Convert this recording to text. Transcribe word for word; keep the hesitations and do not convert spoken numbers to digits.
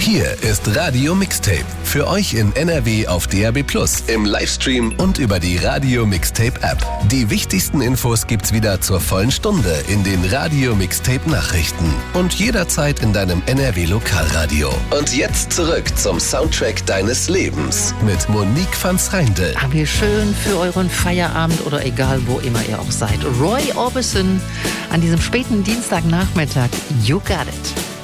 Hier ist Radio Mixtape. Für euch in N R W auf D A B plus, im Livestream und über die Radio Mixtape App. Die wichtigsten Infos gibt's wieder zur vollen Stunde in den Radio Mixtape Nachrichten und jederzeit in deinem N R W Lokalradio. Und jetzt zurück zum Soundtrack deines Lebens mit Monique van Schreindel. Ah, wie schön für euren Feierabend oder egal wo immer ihr auch seid. Roy Orbison an diesem späten Dienstagnachmittag. You got it.